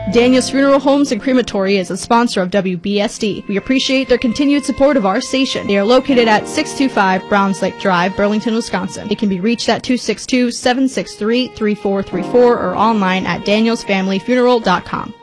Daniels Funeral Homes and Crematory is a sponsor of WBSD. We appreciate their continued support of our station. They are located at 625 Browns Lake Drive, Burlington, Wisconsin. They can be reached at 262-763-3434 or online at danielsfamilyfuneral.com.